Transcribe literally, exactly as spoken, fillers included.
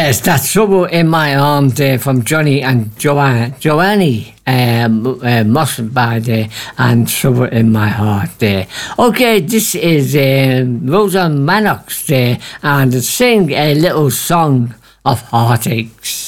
Yes, that's Trouble in My Arms there from Johnny and Joanne, Joannie um, uh, Mustard Bad there, and Trouble in My Heart there. Okay, this is um, Rosa Manox there, and sing a little song of heartaches.